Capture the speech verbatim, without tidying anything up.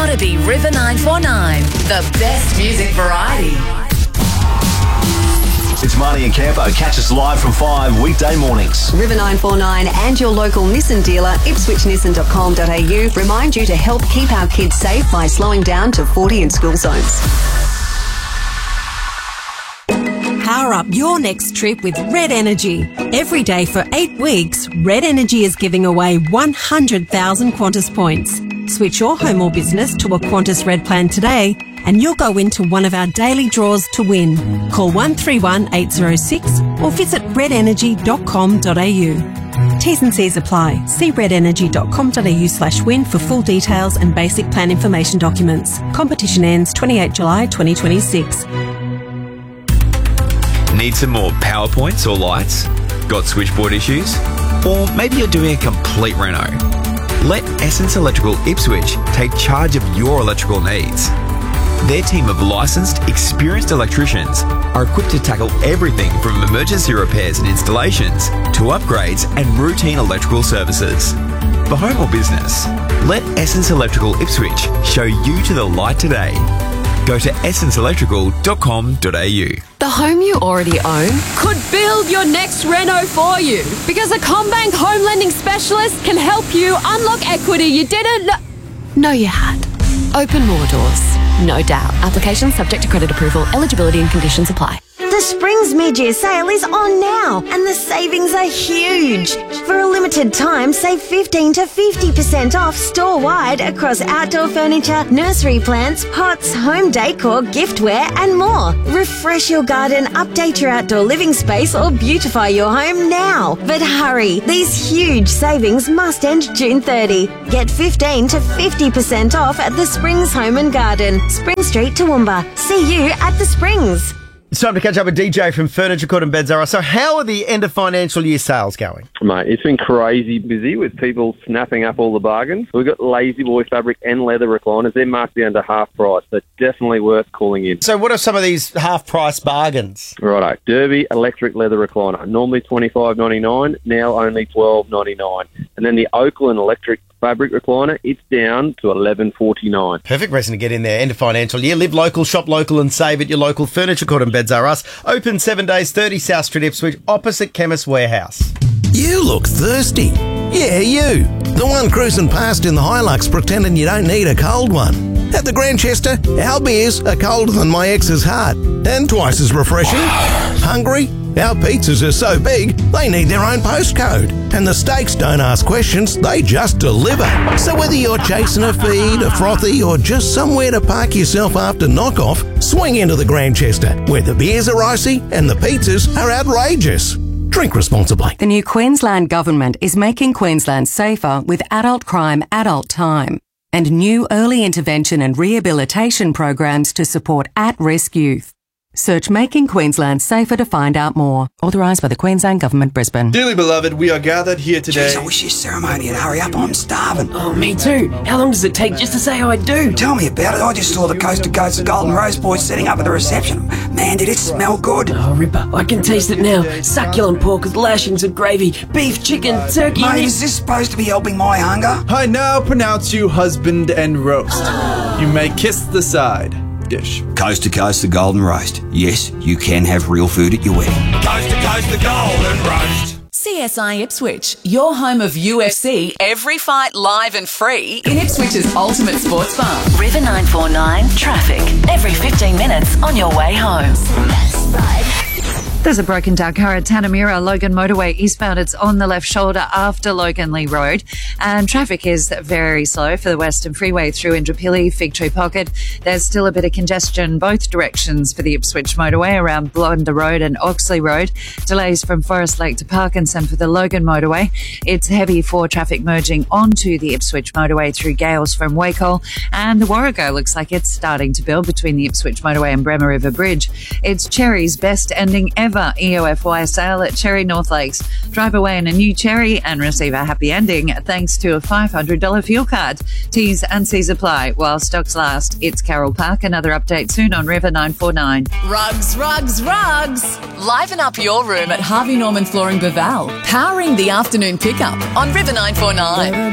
gotta be River nine four nine, the best music variety. It's Marnie and Campo. Catch us live from five weekday mornings. River nine four nine and your local Nissan dealer, ipswich nissan dot com dot a u, remind you to help keep our kids safe by slowing down to forty in school zones. Power up your next trip with Red Energy. Every day for eight weeks, Red Energy is giving away one hundred thousand Qantas points. Switch your home or business to a Qantas Red plan today and you'll go into one of our daily draws to win. Call one three one eight zero six or visit red energy dot com dot a u. T's and C's apply. See red energy dot com dot a u slash win for full details and basic plan information documents. Competition ends twenty-eighth of July twenty twenty-six. Need some more PowerPoints or lights? Got switchboard issues? Or maybe you're doing a complete reno? Let Essence Electrical Ipswich take charge of your electrical needs. Their team of licensed, experienced electricians are equipped to tackle everything from emergency repairs and installations to upgrades and routine electrical services. For home or business, let Essence Electrical Ipswich show you to the light today. Go to essence electrical dot com dot a u. The home you already own could build your next reno for you, because a CommBank home lending specialist can help you unlock equity you didn't know, know you had. Open more doors, no doubt. Application subject to credit approval. Eligibility and conditions apply. The Springs mid-year sale is on now and the savings are huge. For a limited time, save fifteen to fifty percent off store-wide across outdoor furniture, nursery plants, pots, home decor, giftware and more. Refresh your garden, update your outdoor living space or beautify your home now. But hurry, these huge savings must end June thirtieth. Get fifteen to fifty percent off at the Springs Home and Garden, Spring Street, Toowoomba. See you at the Springs. It's time to catch up with D J from Furniture Court and Beds R Us. So how are the end of financial year sales going? Mate, it's been crazy busy with people snapping up all the bargains. We've got Lazy Boy fabric and leather recliners. They're marked down to half price. They're definitely worth calling in. So what are some of these half-price bargains? Righto. Derby electric leather recliner. Normally twenty-five ninety-nine, now only twelve ninety-nine. And then the Oakland electric fabric recliner, it's down to eleven forty-nine. Perfect reason to get in there. End of financial year. Live local, shop local and save at your local Furniture Court and Beds R Us. Open seven days, thirty South Street, Ipswich, opposite Chemist Warehouse. You look thirsty. Yeah, you. The one cruising past in the Hilux pretending you don't need a cold one. At the Grantchester, our beers are colder than my ex's heart and twice as refreshing. Hungry? Our pizzas are so big, they need their own postcode. And the steaks don't ask questions, they just deliver. So whether you're chasing a feed, a frothy, or just somewhere to park yourself after knockoff, swing into the Grantchester, where the beers are icy and the pizzas are outrageous. Drink responsibly. The new Queensland Government is making Queensland safer with adult crime, adult time, and new early intervention and rehabilitation programs to support at-risk youth. Search Making Queensland Safer to find out more. Authorised by the Queensland Government, Brisbane. Dearly beloved, we are gathered here today. Jeez, I wish this ceremony would hurry up. I'm starving. Oh, me too. How long does it take just to say I do? Tell me about it. I just saw the Coast to Coast of Golden Rose boys setting up at the reception. Man, did it smell good. Oh, Ripper, I can taste it now. Succulent pork with lashings of gravy, beef, chicken, turkey... Mate, is this supposed to be helping my hunger? I now pronounce you husband and roast. You may kiss the side dish. Coast to Coast the Golden Roast. Yes, you can have real food at your wedding. Coast to Coast the Golden Roast. C S I Ipswich, your home of U F C, every fight live and free in Ipswich's ultimate sports bar. River nine four nine, traffic, every fifteen minutes on your way home. There's a broken down car at Tanamura Logan Motorway eastbound. It's on the left shoulder after Logan Lee Road. And traffic is very slow for the Western Freeway through Indooroopilly, Fig Tree Pocket. There's still a bit of congestion both directions for the Ipswich Motorway around Blonder Road and Oxley Road. Delays from Forest Lake to Parkinson for the Logan Motorway. It's heavy for traffic merging onto the Ipswich Motorway through Gales from Wacol. And the Warrego looks like it's starting to build between the Ipswich Motorway and Bremer River Bridge. It's Cherry's best ending ever E O F Y sale at Cherry North Lakes. Drive away in a new Cherry and receive a happy ending thanks to a five hundred dollars fuel card. T's and C's apply while stocks last. It's Carroll Park. Another update soon on River nine four nine. Rugs, rugs, rugs. Liven up your room at Harvey Norman Flooring Baval. Powering the afternoon pickup on River nine four nine.